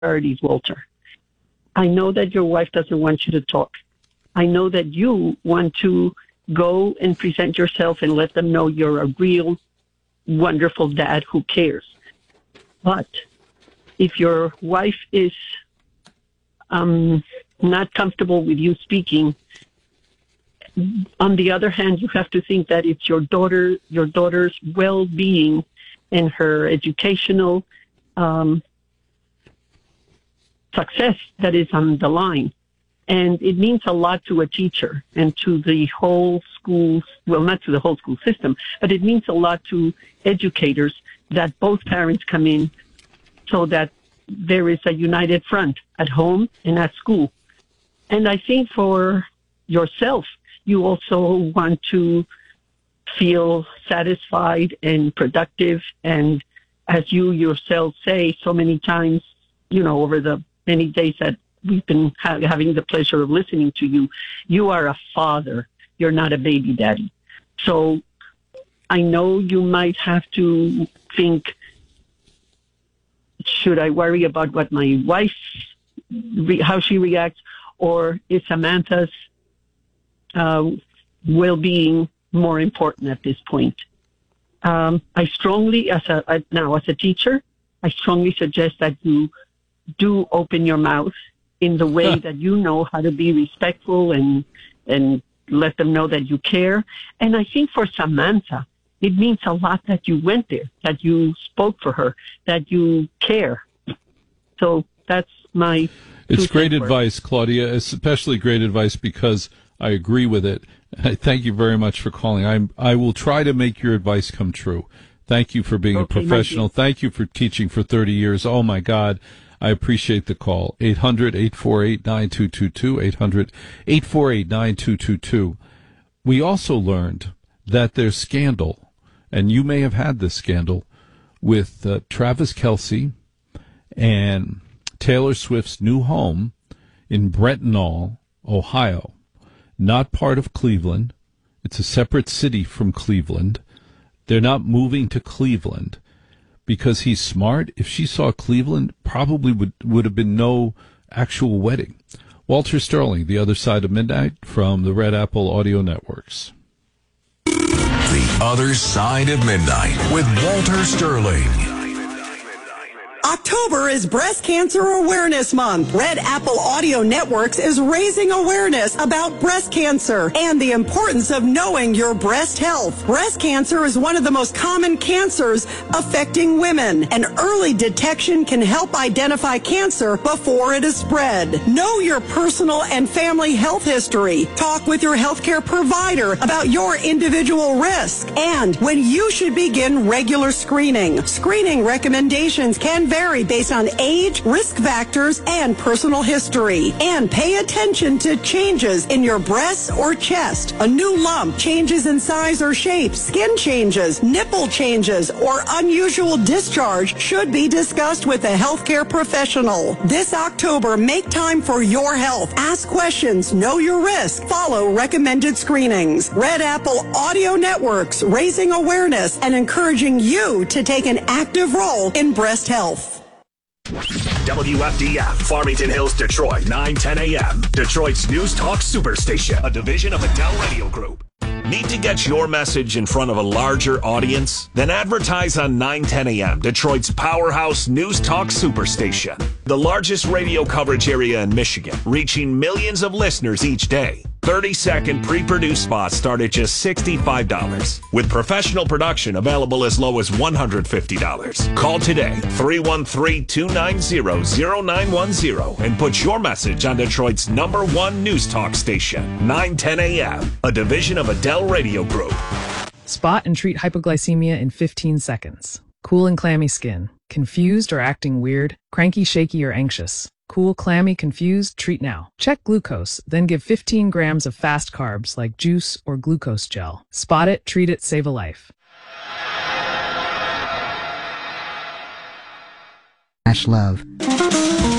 priorities, Walter. I know that your wife doesn't want you to talk. I know that you want to go and present yourself and let them know you're a real, wonderful dad who cares. But if your wife is not comfortable with you speaking, on the other hand, you have to think that it's your daughter's well-being and her educational success that is on the line. And it means a lot to a teacher and to the whole school, well, not to the whole school system, but it means a lot to educators that both parents come in so that there is a united front at home and at school. And I think for yourself, you also want to feel satisfied and productive. And as you yourself say so many times, over the many days that we've been having the pleasure of listening to you, you are a father. You're not a baby daddy. So I know you might have to think, should I worry about what my wife, how she reacts, or is Samantha's well-being more important at this point? I strongly, as a teacher, I strongly suggest that you do open your mouth in the way that you know how to be respectful and let them know that you care. And I think for Samantha, it means a lot that you went there, that you spoke for her, that you care. So that's my... It's great advice, Claudia, especially great advice because I agree with it. Thank you very much for calling. I will try to make your advice come true. Thank you for being a professional. Thank you for teaching for 30 years. Oh, my God. I appreciate the call. 800-848-9222, 800-848-9222. We also learned that there's scandal, and you may have had this scandal, with Travis Kelce and Taylor Swift's new home in Brentnall, Ohio. Not part of Cleveland. It's a separate city from Cleveland. They're not moving to Cleveland because he's smart. If she saw Cleveland, probably would have been no actual wedding. Walter Sterling, The Other Side of Midnight, from the Red Apple Audio Networks. The Other Side of Midnight with Walter Sterling. October is Breast Cancer Awareness Month. Red Apple Audio Networks is raising awareness about breast cancer and the importance of knowing your breast health. Breast cancer is one of the most common cancers affecting women, and early detection can help identify cancer before it is spread. Know your personal and family health history. Talk with your healthcare provider about your individual risk and when you should begin regular screening. Screening recommendations can vary based on age, risk factors, and personal history. And pay attention to changes in your breasts or chest. A new lump, changes in size or shape, skin changes, nipple changes, or unusual discharge should be discussed with a healthcare professional. This October, make time for your health. Ask questions, know your risk, follow recommended screenings. Red Apple Audio Networks, raising awareness and encouraging you to take an active role in breast health. WFDF, Farmington Hills, Detroit, 9:10 a.m. Detroit's News Talk Superstation, a division of Adele Radio Group. Need to get your message in front of a larger audience? Then advertise on 9:10 a.m., Detroit's powerhouse News Talk Superstation. The largest radio coverage area in Michigan, reaching millions of listeners each day. 30-second pre-produced spots start at just $65, with professional production available as low as $150. Call today, 313-290-0910, and put your message on Detroit's #1 news talk station, 9:10 a.m., a division of Adele Radio Group. Spot and treat hypoglycemia in 15 seconds. Cool and clammy skin. Confused or acting weird? Cranky, shaky, or anxious? Cool, clammy, confused? Treat now. Check glucose, then give 15 grams of fast carbs like juice or glucose gel. Spot it, treat it, save a life. Love.